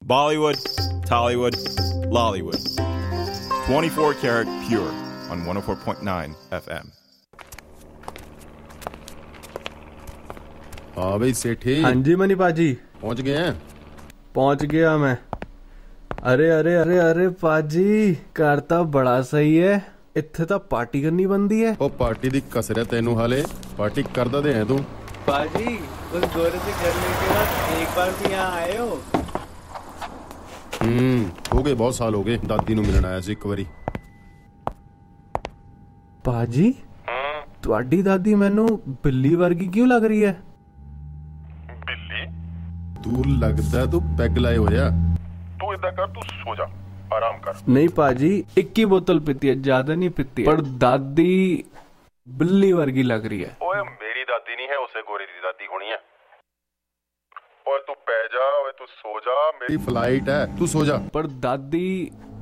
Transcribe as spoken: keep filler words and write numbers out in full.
Bollywood, Tollywood, Lollywood. twenty-four karat pure on one oh four point nine F M. हाँ भाई सेठी। हाँ जी money पाजी, पहुंच गए हैं? पहुंच गया मैं। अरे अरे अरे अरे पाजी, घर तो बड़ा सही है, इत्थे तो पार्टी करनी बनती है। ओ पार्टी दी कसर है तेनू, हाले पार्टी करदा दे है तू। पाजी उस गोरे से करने के बाद एक बार भी यहाँ आए हो? हम्म हो गए, बहुत साल हो गए। दादी नू मिलण आया सी एक बारी। पाजी तुहाडी दादी मैनू बिल्ली वर्गी क्यों लग रही है? बिल्ली? तू लगदा तू पैग लाए होया। तू इदा कर, तू सो जा, आराम कर। नहीं पाजी, एक ही बोतल पीती है, ज्यादा नहीं पीती, पर दादी बिल्ली वर्गी लग रही है। ओए मेरी दादी नहीं है, उसे गोरी दी दादी होनी है। ओए तू पै जा, ओए तू सो जा। मेरी फ्लाइट है, तू सो जा। पर दादी